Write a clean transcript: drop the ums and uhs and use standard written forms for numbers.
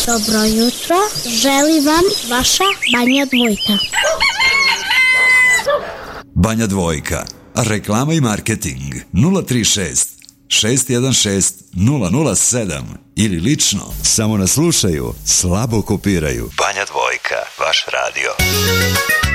Dobro jutro, želi vam vaša Banja Dvojka. Banja Dvojka, reklama i marketing 036 616 007 ili lično. Samo nas slušaju, slabo kopiraju. Banja Dvojka, vaš radio.